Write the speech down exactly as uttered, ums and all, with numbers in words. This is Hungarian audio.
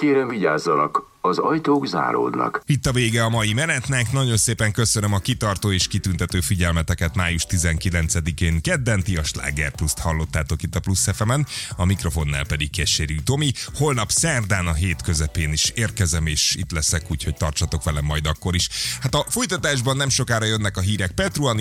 Kérem vigyázzanak, az ajtók záródnak. Itt a vége a mai menetnek, nagyon szépen köszönöm a kitartó és kitüntető figyelmeteket május tizenkilencedikén kedden, ti a Sláger Pluszt hallottátok itt a Plusz ef emen, a mikrofonnál pedig Kessérű Tomi. Holnap szerdán a hét közepén is érkezem, és itt leszek, úgyhogy tartsatok velem majd akkor is. Hát a folytatásban nem sokára jönnek a hírek Petru